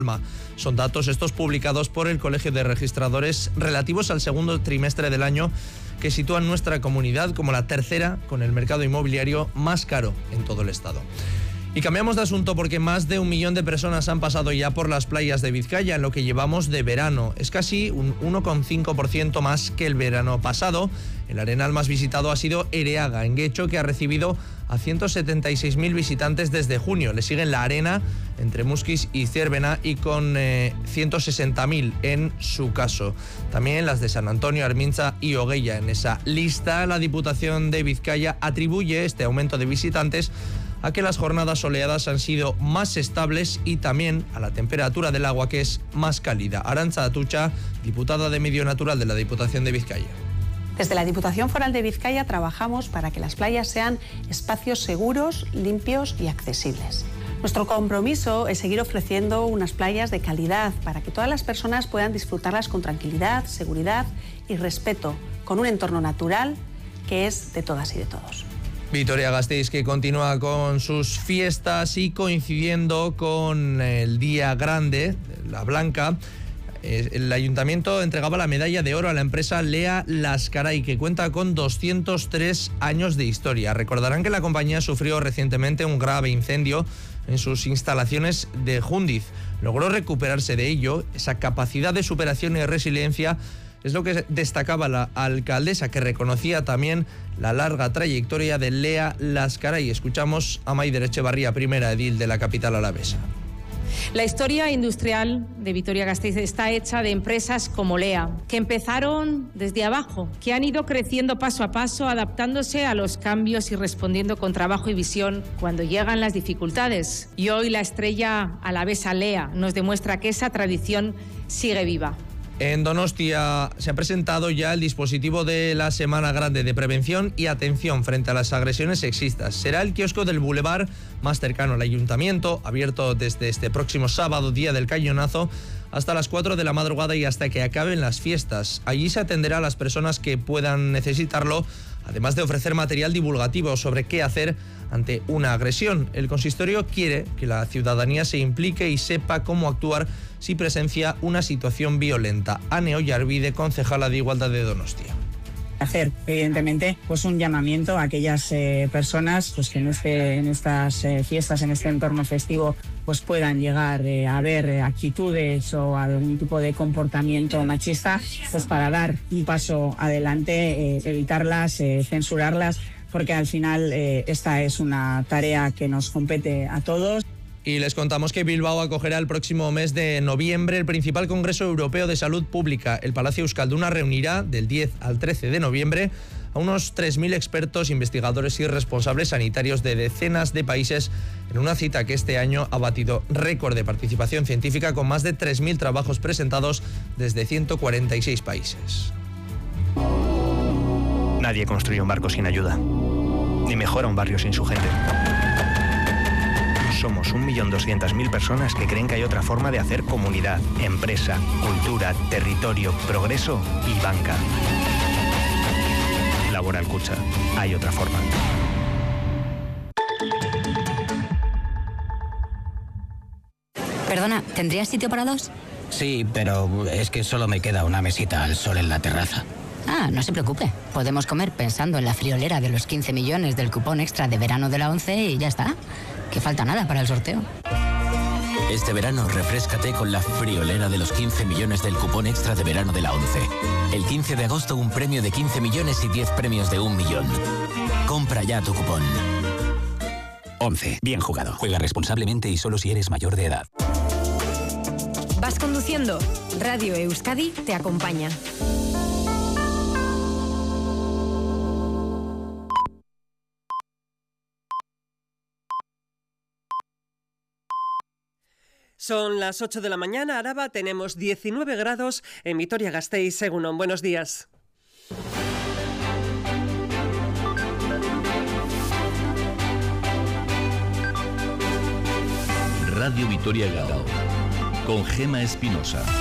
Son datos estos publicados por el Colegio de Registradores relativos al segundo trimestre del año, que sitúan nuestra comunidad como la tercera con el mercado inmobiliario más caro en todo el estado. Y cambiamos de asunto porque más de 1 millón de personas han pasado ya por las playas de Vizcaya en lo que llevamos de verano. Es casi un 1,5% más que el verano pasado. El arenal más visitado ha sido Ereaga, en Guecho, que ha recibido a 176.000 visitantes desde junio. Le siguen La Arena, entre Musquis y Cérvena, y con 160.000 en su caso. También las de San Antonio, Arminza y Ogueya. En esa lista, la Diputación de Vizcaya atribuye este aumento de visitantes a que las jornadas soleadas han sido más estables y también a la temperatura del agua, que es más cálida. Arantza Atucha, diputada de Medio Natural de la Diputación de Vizcaya. Desde la Diputación Foral de Vizcaya trabajamos para que las playas sean espacios seguros, limpios y accesibles. Nuestro compromiso es seguir ofreciendo unas playas de calidad para que todas las personas puedan disfrutarlas con tranquilidad, seguridad y respeto, con un entorno natural que es de todas y de todos. Vitoria-Gasteiz, que continúa con sus fiestas y coincidiendo con el Día Grande, la Blanca, el ayuntamiento entregaba la medalla de oro a la empresa Lea Lascaray, que cuenta con 203 años de historia. Recordarán que la compañía sufrió recientemente un grave incendio en sus instalaciones de Jundiz. Logró recuperarse de ello. Esa capacidad de superación y resiliencia es lo que destacaba la alcaldesa, que reconocía también la larga trayectoria de Lea Lascaray. Escuchamos a Maider Echevarría, primera edil de la capital alavesa. La historia industrial de Vitoria-Gasteiz está hecha de empresas como Lea, que empezaron desde abajo, que han ido creciendo paso a paso, adaptándose a los cambios y respondiendo con trabajo y visión cuando llegan las dificultades. Y hoy la estrella alavesa Lea nos demuestra que esa tradición sigue viva. En Donostia se ha presentado ya el dispositivo de la Semana Grande de Prevención y Atención frente a las agresiones sexistas. Será el kiosco del Boulevard más cercano al ayuntamiento, abierto desde este próximo sábado, día del cañonazo, hasta las 4 de la madrugada y hasta que acaben las fiestas. Allí se atenderá a las personas que puedan necesitarlo, además de ofrecer material divulgativo sobre qué hacer ante una agresión. El consistorio quiere que la ciudadanía se implique y sepa cómo actuar si presencia una situación violenta. Ane Ollarvide, concejala de Igualdad de Donostia. Hacer, evidentemente, pues un llamamiento a aquellas personas pues que en estas fiestas, en este entorno festivo, pues puedan llegar a ver actitudes o algún tipo de comportamiento machista, pues para dar un paso adelante, evitarlas, censurarlas, porque al final esta es una tarea que nos compete a todos. Y les contamos que Bilbao acogerá el próximo mes de noviembre el principal Congreso Europeo de Salud Pública. El Palacio Euskalduna reunirá del 10 al 13 de noviembre a unos 3.000 expertos, investigadores y responsables sanitarios de decenas de países en una cita que este año ha batido récord de participación científica, con más de 3.000 trabajos presentados desde 146 países. Nadie construye un barco sin ayuda, ni mejora un barrio sin su gente. Somos 1.200.000 personas que creen que hay otra forma de hacer comunidad, empresa, cultura, territorio, progreso y banca. Laboral Kutxa. Hay otra forma. Perdona, ¿tendrías sitio para dos? Sí, pero es que solo me queda una mesita al sol en la terraza. Ah, no se preocupe. Podemos comer pensando en la friolera de los 15 millones del cupón extra de verano de la ONCE y ya está. Que falta nada para el sorteo. Este verano refréscate con la friolera de los 15 millones del cupón extra de verano de la ONCE. El 15 de agosto un premio de 15 millones y 10 premios de 1 millón. Compra ya tu cupón. ONCE. Bien jugado. Juega responsablemente y solo si eres mayor de edad. ¿Vas conduciendo? Radio Euskadi te acompaña. Son las 8 de la mañana, Araba, tenemos 19 grados en Vitoria-Gasteiz. Egunon, buenos días. Radio Vitoria Gao, con Gema Espinosa.